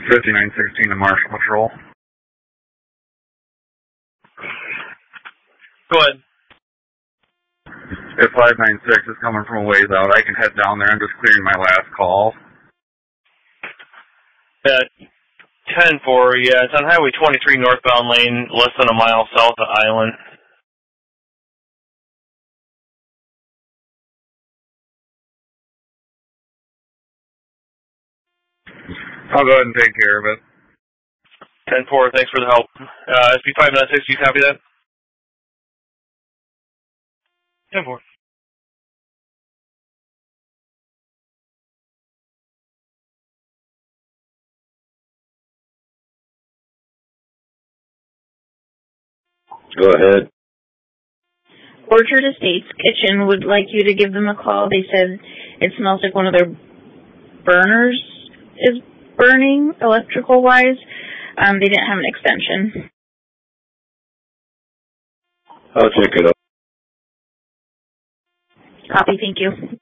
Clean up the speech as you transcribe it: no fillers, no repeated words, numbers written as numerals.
5916 to Marshall Patrol. Go ahead. If 596 is coming from a ways out, I can head down there. I'm just clearing my last call. 10-4, yeah, it's on Highway 23 northbound lane, less than a mile south of Island. I'll go ahead and take care of it. 10-4, thanks for the help. SP 596, you copy that? 10-4. Go ahead. Orchard Estates Kitchen would like you to give them a call. They said it smells like one of their burners is burning, electrical-wise. They didn't have an extension. I'll check it out. Copy, thank you.